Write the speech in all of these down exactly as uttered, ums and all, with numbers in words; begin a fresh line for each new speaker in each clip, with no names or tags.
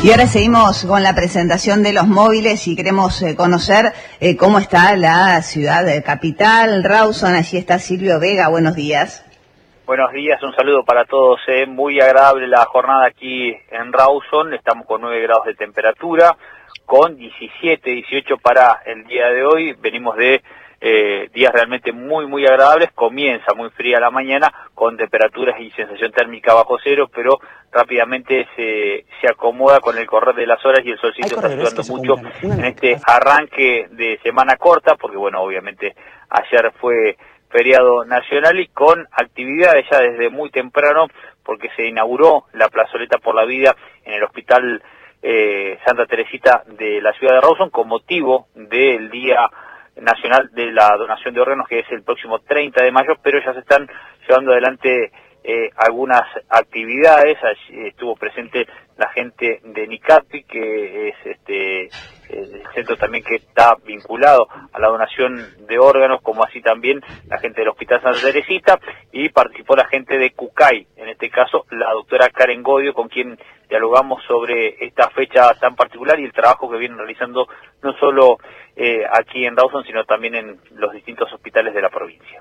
Y ahora seguimos con la presentación de los móviles y queremos eh, conocer eh, cómo está la ciudad eh, capital, Rawson. Allí está Silvio Vega, buenos días.
Buenos días, un saludo para todos. Eh. Muy agradable la jornada aquí en Rawson. Estamos con nueve grados de temperatura, con diecisiete, dieciocho para el día de hoy. Venimos de eh, días realmente muy, muy agradables. Comienza muy fría la mañana, con temperaturas y sensación térmica bajo cero, pero rápidamente se, se acomoda con el correr de las horas y el solcito está ayudando mucho en este arranque de semana corta, porque bueno, obviamente ayer fue feriado nacional y con actividades ya desde muy temprano, porque se inauguró la plazoleta por la vida en el Hospital eh, Santa Teresita de la ciudad de Rawson con motivo del Día Nacional de la Donación de Órganos, que es el próximo treinta de mayo, pero ya se están llevando adelante eh, algunas actividades. Allí estuvo presente la gente de NICAPI, que es este el centro también que está vinculado a la donación de órganos, como así también la gente del Hospital Santa Teresita, y participó la gente de CUCAI, en este caso la doctora Karen Godio, con quien dialogamos sobre esta fecha tan particular y el trabajo que vienen realizando no solo eh, aquí en Rawson, sino también en los distintos hospitales de la provincia.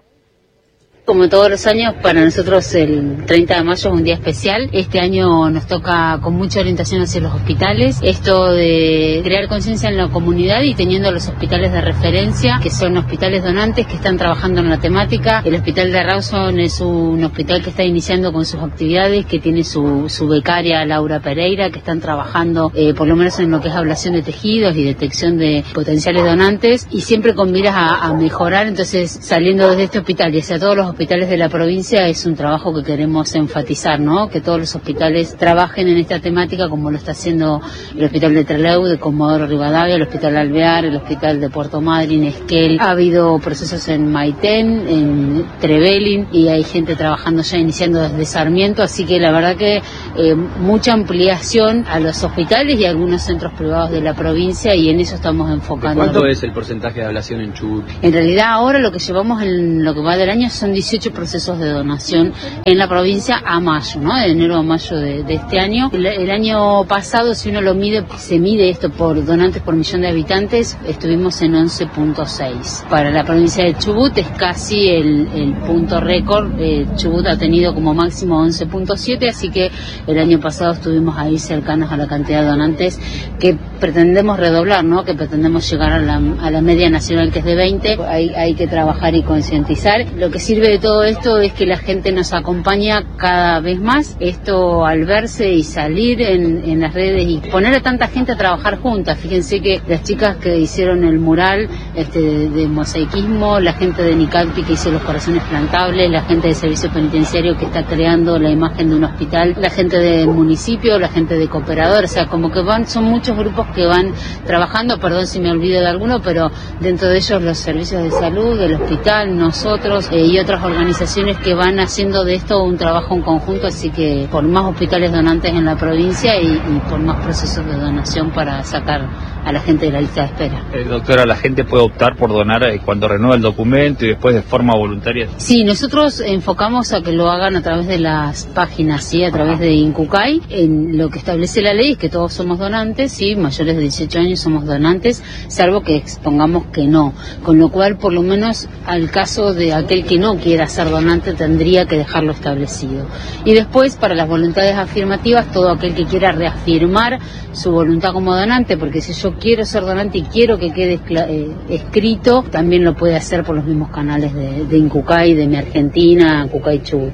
Como todos los años, para nosotros el treinta de mayo es un día especial. Este año nos toca con mucha orientación hacia los hospitales. Esto de crear conciencia en la comunidad y teniendo los hospitales de referencia, que son hospitales donantes que están trabajando en la temática. El hospital de Rawson es un hospital que está iniciando con sus actividades, que tiene su, su becaria Laura Pereira, que están trabajando eh, por lo menos en lo que es ablación de tejidos y detección de potenciales donantes, y siempre con miras a, a mejorar. Entonces, saliendo desde este hospital y hacia todos los hospitales de la provincia, es un trabajo que queremos enfatizar, ¿no? Que todos los hospitales trabajen en esta temática, como lo está haciendo el Hospital de Trelew, de Comodoro Rivadavia, el Hospital Alvear, el Hospital de Puerto Madryn, Esquel. Ha habido procesos en Maitén, en Trevelin, y hay gente trabajando ya, iniciando desde Sarmiento, así que la verdad que eh, mucha ampliación a los hospitales y a algunos centros privados de la provincia, y en eso estamos enfocando.
¿Cuánto es el porcentaje de ablación en Chubut?
En realidad ahora lo que llevamos en lo que va del año son dieciocho procesos de donación en la provincia a mayo, ¿no? De enero a mayo de, de este año. El, el año pasado, si uno lo mide, se mide esto por donantes por millón de habitantes, estuvimos en once punto seis. Para la provincia de Chubut es casi el, el punto récord. Eh, Chubut ha tenido como máximo once punto siete, así que el año pasado estuvimos ahí cercanos a la cantidad de donantes que pretendemos redoblar, ¿no? Que pretendemos llegar a la, a la media nacional, que es de veinte. Hay, hay que trabajar y concientizar. Lo que sirve de todo esto es que la gente nos acompaña cada vez más. Esto, al verse y salir en, en las redes y poner a tanta gente a trabajar juntas. Fíjense que las chicas que hicieron el mural este, de, de mosaicismo, la gente de NICAPI que hizo los corazones plantables, la gente del servicio penitenciario que está creando la imagen de un hospital, la gente del municipio, la gente de Cooperador, o sea, como que van, son muchos grupos que van trabajando. Perdón si me olvido de alguno, pero dentro de ellos los servicios de salud, el hospital, nosotros eh, y otras organizaciones que van haciendo de esto un trabajo en conjunto, así que por más hospitales donantes en la provincia y, y por más procesos de donación para sacar a la gente de la lista de espera.
Eh, doctora, ¿la gente puede optar por donar eh, cuando renueva el documento y después de forma voluntaria?
Sí, nosotros enfocamos a que lo hagan a través de las páginas, sí, a través de INCUCAI. En lo que establece la ley es que todos somos donantes, sí, mayores de dieciocho años somos donantes, salvo que expongamos que no. Con lo cual, por lo menos al caso de aquel que no quiera ser donante, tendría que dejarlo establecido. Y después, para las voluntades afirmativas, todo aquel que quiera reafirmar su voluntad como donante, porque si yo quiero ser donante y quiero que quede eh, escrito, también lo puede hacer por los mismos canales de, de INCUCAI, de Mi Argentina, CUCAI Chubut.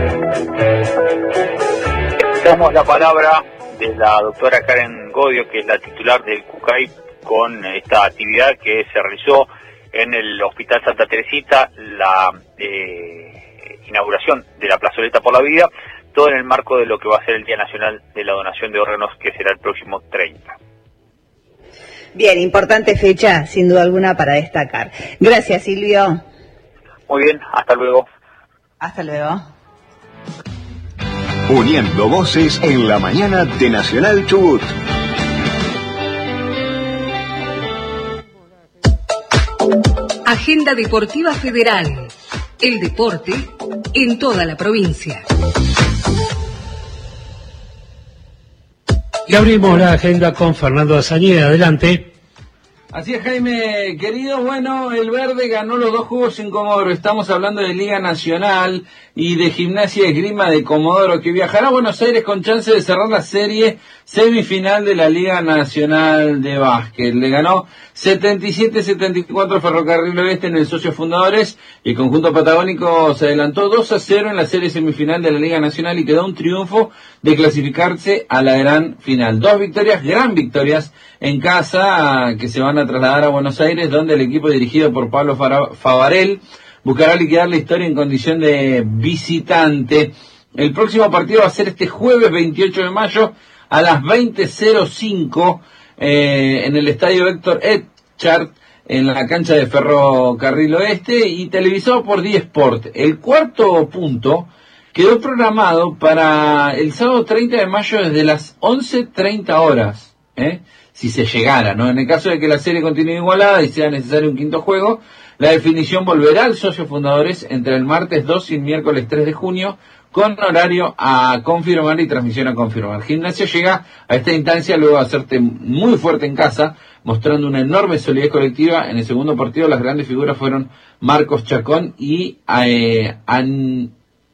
Damos la palabra de la doctora Karen Godio, que es la titular del CUCAI, con esta actividad que se realizó en el Hospital Santa Teresita, la eh, inauguración de la plazoleta por la vida, todo en el marco de lo que va a ser el Día Nacional de la Donación de Órganos, que será el próximo treinta.
Bien, importante fecha, sin duda alguna, para destacar. Gracias, Silvio.
Muy bien, hasta luego.
Hasta luego.
Uniendo voces en la mañana de Nacional Chubut.
Agenda Deportiva Federal. El deporte en toda la provincia.
Y abrimos la agenda con Fernando Azañeda. Adelante.
Así es, Jaime, querido. Bueno, el Verde ganó los dos juegos en Comodoro. Estamos hablando de Liga Nacional y de Gimnasia y Esgrima de Comodoro, que viajará a Buenos Aires con chance de cerrar la serie semifinal de la Liga Nacional de Básquet. Le ganó setenta y siete a setenta y cuatro Ferrocarril Oeste en el Socios Fundadores, y el conjunto patagónico se adelantó dos a cero en la serie semifinal de la Liga Nacional y quedó un triunfo de clasificarse a la gran final. Dos victorias, gran victorias en casa, que se van a trasladar a Buenos Aires, donde el equipo dirigido por Pablo Favarel buscará liquidar la historia en condición de visitante. El próximo partido va a ser este jueves veintiocho de mayo a las veinte cero cinco eh, en el estadio Héctor Etchart, en la cancha de Ferrocarril Oeste, y televisado por D-Sport. El cuarto punto quedó programado para el sábado treinta de mayo desde las once treinta horas, ¿eh? si se llegara, ¿no? En el caso de que la serie continúe igualada y sea necesario un quinto juego, la definición volverá al Socios Fundadores entre el martes dos y el miércoles tres de junio, con horario a confirmar y transmisión a confirmar. Gimnasia llega a esta instancia luego de hacerte muy fuerte en casa, mostrando una enorme solidez colectiva. En el segundo partido las grandes figuras fueron Marcos Chacón y eh, An,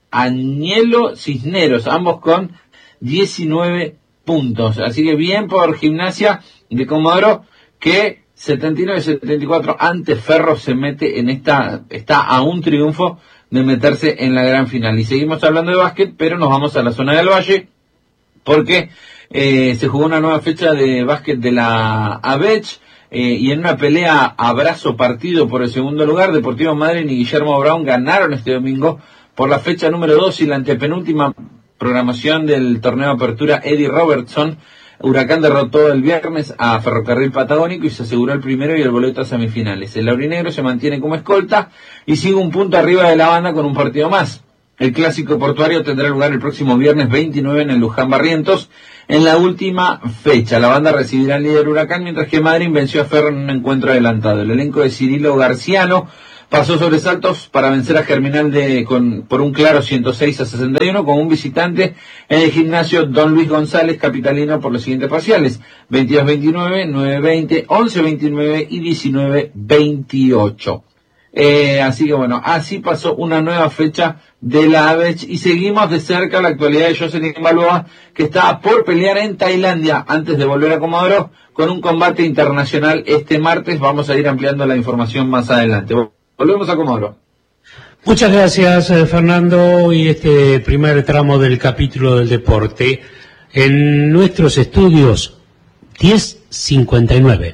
Añelo Cisneros, ambos con diecinueve puntos. Así que bien por Gimnasia de Comodoro, que setenta y nueve a setenta y cuatro ante Ferro se mete en esta, está a un triunfo de meterse en la gran final. Y seguimos hablando de básquet, pero nos vamos a la zona del Valle, porque eh, se jugó una nueva fecha de básquet de la A B E C, eh, y en una pelea abrazo partido por el segundo lugar, Deportivo Madryn y Guillermo Brown ganaron este domingo por la fecha número dos y la antepenúltima programación del torneo de apertura Eddie Robertson. Huracán derrotó el viernes a Ferrocarril Patagónico y se aseguró el primero y el boleto a semifinales. El aurinegro se mantiene como escolta y sigue un punto arriba de la banda con un partido más. El clásico portuario tendrá lugar el próximo viernes veintinueve en el Luján Barrientos, en la última fecha. La banda recibirá al líder Huracán, mientras que Madryn venció a Ferro en un encuentro adelantado. El elenco de Cirilo Garciano pasó sobresaltos para vencer a Germinal de, con, por un claro ciento seis a sesenta y uno, con un visitante en el gimnasio Don Luis González, capitalino, por los siguientes parciales: veintidós veintinueve, nueve veinte, once veintinueve y diecinueve veintiocho. Eh, así que bueno, así pasó una nueva fecha de la A B E C, y seguimos de cerca la actualidad de Jocelyn Balboa, que está por pelear en Tailandia antes de volver a Comodoro con un combate internacional este martes. Vamos a ir ampliando la información más adelante. Volvemos a Comodoro.
Muchas gracias, Fernando, y este primer tramo del capítulo del deporte en nuestros estudios diez cincuenta y nueve.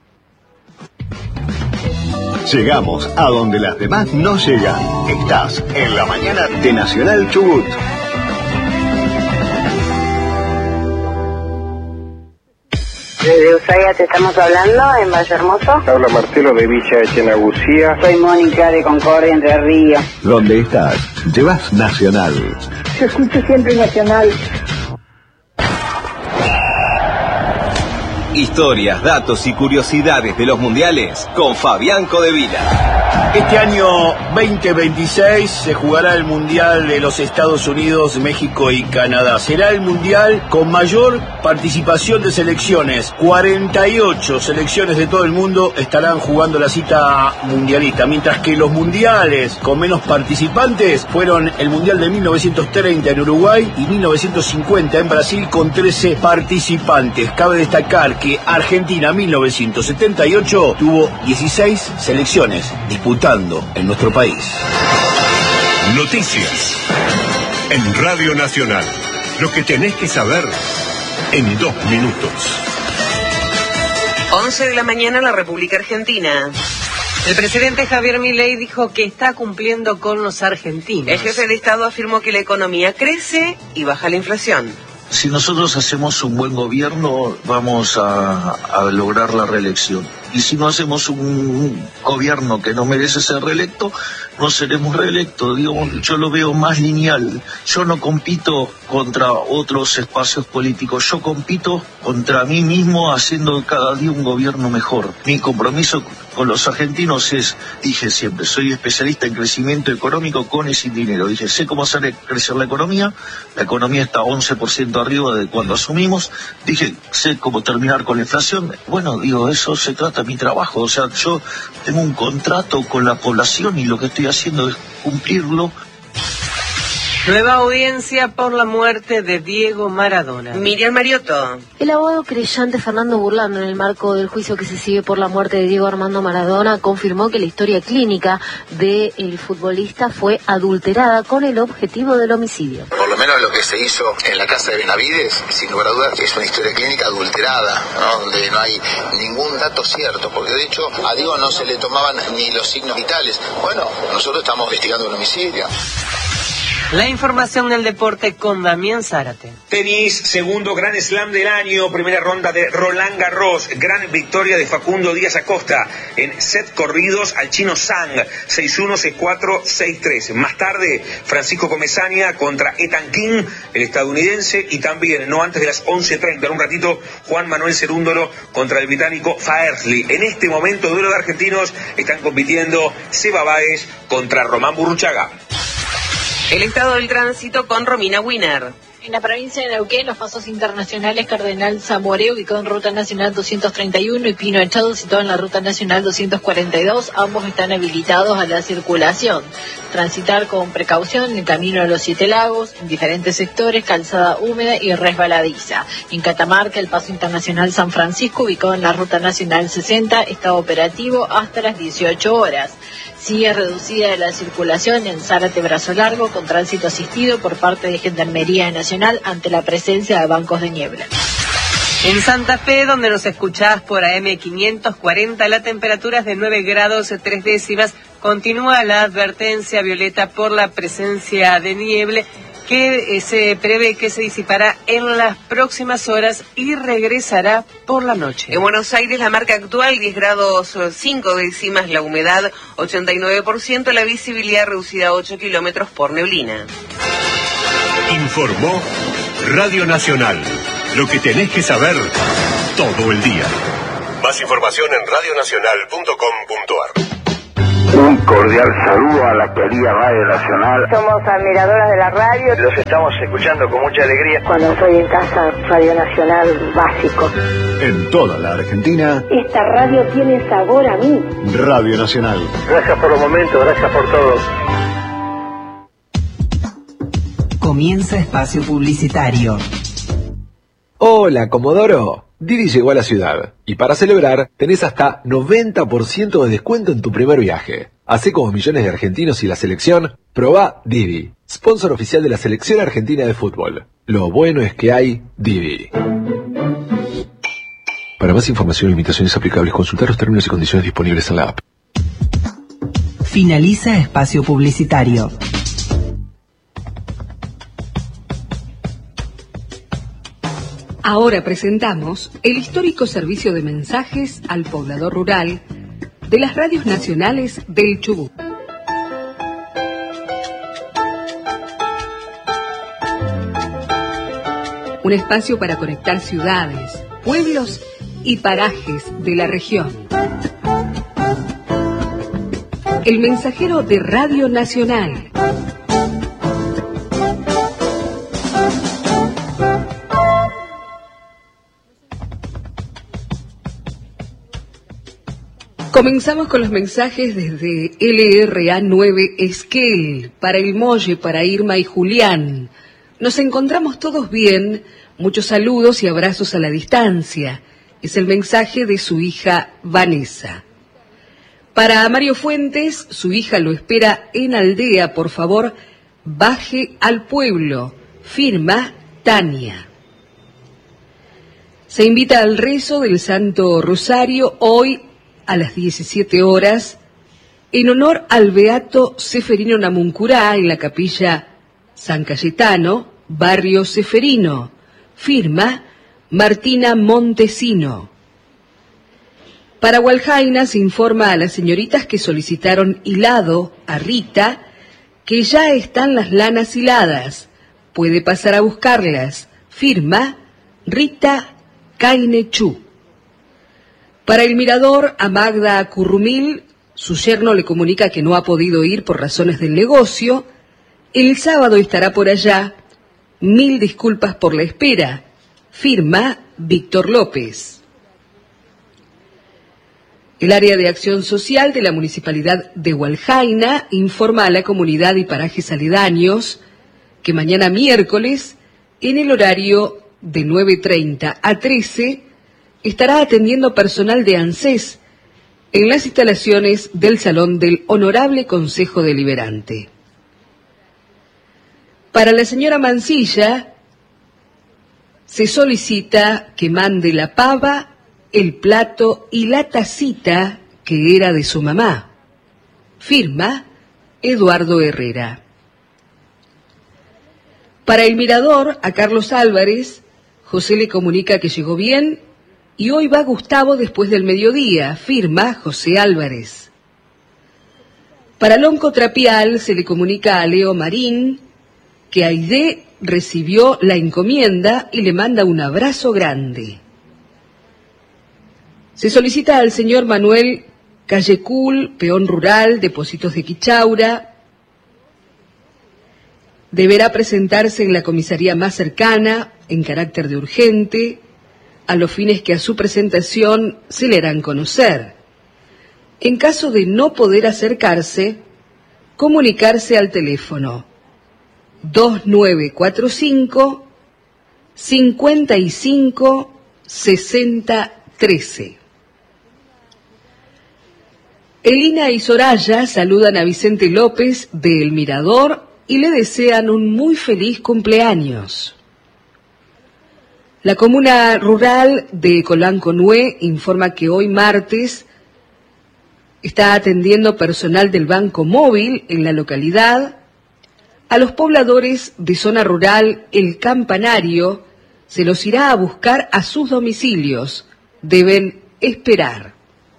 Llegamos a donde las demás no llegan. Estás en la mañana de Nacional Chubut.
Desde Ushuaia te estamos hablando, en Valle Hermoso.
Habla Marcelo de Villa Echenagucía.
Soy Mónica de Concordia, Entre Ríos.
Donde estás, llevas Nacional.
Yo escucho siempre Nacional.
Historias, datos y curiosidades de los mundiales con Fabián Codevila.
Este año veinte veintiséis se jugará el Mundial de los Estados Unidos, México y Canadá. Será el Mundial con mayor participación de selecciones. cuarenta y ocho selecciones de todo el mundo estarán jugando la cita mundialista, mientras que los mundiales con menos participantes fueron el Mundial de mil novecientos treinta en Uruguay y mil novecientos cincuenta en Brasil, con trece participantes. Cabe destacar que Argentina mil novecientos setenta y ocho tuvo dieciséis selecciones disputadas en nuestro país.
Noticias en Radio Nacional. Lo que tenés que saber en dos minutos.
once de la mañana en la República Argentina.
El presidente Javier Milei dijo que está cumpliendo con los argentinos.
El jefe de Estado afirmó que la economía crece y baja la inflación.
Si nosotros hacemos un buen gobierno, vamos a, a lograr la reelección. Y si no hacemos un gobierno que no merece ser reelecto, no seremos reelectos. Digo, yo lo veo más lineal. Yo no compito contra otros espacios políticos, yo compito contra mí mismo haciendo cada día un gobierno mejor. Mi compromiso con los argentinos es, dije siempre, soy especialista en crecimiento económico con y sin dinero. Dije, sé cómo hacer crecer la economía, la economía está once por ciento arriba de cuando asumimos. Dije, sé cómo terminar con la inflación. Bueno, digo, eso se trata de mi trabajo. O sea, yo tengo un contrato con la población y lo que estoy haciendo es cumplirlo.
Nueva audiencia por la muerte de Diego Maradona.
Miriam Mariotto.
El abogado creyente Fernando Burlando, en el marco del juicio que se sigue por la muerte de Diego Armando Maradona, confirmó que la historia clínica del futbolista fue adulterada con el objetivo del homicidio.
Por lo menos lo que se hizo en la casa de Benavides, sin lugar a dudas, es una historia clínica adulterada, ¿no? Donde no hay ningún dato cierto, porque de hecho a Diego no se le tomaban ni los signos vitales. Bueno, nosotros estamos investigando un homicidio.
La información del deporte con Damián Zárate.
Tenis, segundo Grand Slam del año, primera ronda de Roland Garros, gran victoria de Facundo Díaz Acosta en set corridos al chino Zhang, seis uno, seis cuatro, seis tres. Más tarde, Francisco Comesaña contra Ethan King, el estadounidense, y también, no antes de las once treinta, en un ratito, Juan Manuel Cerúndolo contra el británico Fairsley. En este momento, duelo de argentinos, están compitiendo Seba Báez contra Román Burruchaga.
El estado del tránsito con Romina Wiener.
En la provincia de Neuquén, los pasos internacionales Cardenal Zamoré, ubicado en Ruta Nacional doscientos treinta y uno, y Pino Echado, situado en la Ruta Nacional doscientos cuarenta y dos, ambos están habilitados a la circulación. Transitar con precaución en el camino de los Siete Lagos, en diferentes sectores, calzada húmeda y resbaladiza. En Catamarca, el paso internacional San Francisco, ubicado en la Ruta Nacional sesenta, está operativo hasta las dieciocho horas. Sigue reducida la circulación en Zárate Brazo Largo, con tránsito asistido por parte de Gendarmería Nacional ante la presencia de bancos de niebla.
En Santa Fe, donde nos escuchás por A M quinientos cuarenta, la temperatura es de nueve grados tres décimas. Continúa la advertencia violeta por la presencia de niebla, que eh, se prevé que se disipará en las próximas horas y regresará por la noche.
En Buenos Aires, la marca actual, diez grados cinco décimas, la humedad ochenta y nueve por ciento, la visibilidad reducida a ocho kilómetros por neblina.
Informó Radio Nacional. Lo que tenés que saber todo el día. Más información en radio nacional punto com punto a r.
Un cordial saludo a la querida Radio Nacional.
Somos admiradoras de la radio.
Los estamos escuchando con mucha alegría.
Cuando estoy en casa, Radio Nacional básico.
En toda la Argentina,
esta radio tiene sabor a mí.
Radio Nacional.
Gracias por los momentos, gracias por todo.
Comienza espacio publicitario.
Hola, Comodoro. Didi llegó a la ciudad y para celebrar tenés hasta noventa por ciento de descuento en tu primer viaje. Hacé como millones de argentinos y la selección, probá Didi, sponsor oficial de la selección argentina de fútbol. Lo bueno es que hay Didi. Para más información e limitaciones aplicables, consultar los términos y condiciones disponibles en la app.
Finaliza espacio publicitario.
Ahora presentamos el histórico servicio de mensajes al poblador rural de las radios nacionales del Chubut. Un espacio para conectar ciudades, pueblos y parajes de la región. El mensajero de Radio Nacional. Comenzamos con los mensajes desde L R A nueve Esquel, para el Molle, para Irma y Julián. Nos encontramos todos bien, muchos saludos y abrazos a la distancia. Es el mensaje de su hija Vanessa. Para Mario Fuentes, su hija lo espera en Aldea, por favor, baje al pueblo. Firma Tania. Se invita al rezo del Santo Rosario hoy a las diecisiete horas, en honor al beato Seferino Namuncurá en la capilla San Cayetano, barrio Seferino. Firma Martina Montesino. Para Hualjaina se informa a las señoritas que solicitaron hilado a Rita que ya están las lanas hiladas. Puede pasar a buscarlas. Firma Rita Cainechú. Para el Mirador, a Magda Currumil, su yerno le comunica que no ha podido ir por razones del negocio. El sábado estará por allá. Mil disculpas por la espera. Firma Víctor López. El área de acción social de la Municipalidad de Hualjaina informa a la comunidad y parajes aledaños que mañana miércoles, en el horario de nueve treinta a trece, estará atendiendo personal de ANSES en las instalaciones del Salón del Honorable Consejo Deliberante. Para la señora Mancilla, se solicita que mande la pava, el plato y la tacita que era de su mamá. Firma Eduardo Herrera. Para el Mirador, a Carlos Álvarez, José le comunica que llegó bien y hoy va Gustavo después del mediodía. Firma José Álvarez. Para Lonco Trapial se le comunica a Leo Marín que Aide recibió la encomienda y le manda un abrazo grande. Se solicita al señor Manuel Callecul, peón rural, Depósitos de Quichaura. Deberá presentarse en la comisaría más cercana, en carácter de urgente, a los fines que a su presentación se le harán conocer. En caso de no poder acercarse, comunicarse al teléfono dos nueve cuatro cinco, cinco cinco, seis cero uno tres. Elina y Soraya saludan a Vicente López de El Mirador y le desean un muy feliz cumpleaños. La comuna rural de Colanco-Nué informa que hoy martes está atendiendo personal del Banco Móvil en la localidad. A los pobladores de zona rural El Campanario se los irá a buscar a sus domicilios. Deben esperar.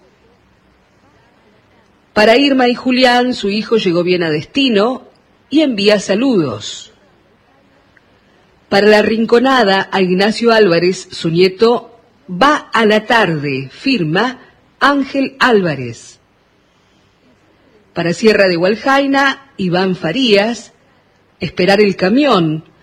Para Irma y Julián, su hijo llegó bien a destino y envía saludos. Para la Rinconada, a Ignacio Álvarez, su nieto, va a la tarde. Firma Ángel Álvarez. Para Sierra de Hualjaina, Iván Farías, esperar el camión.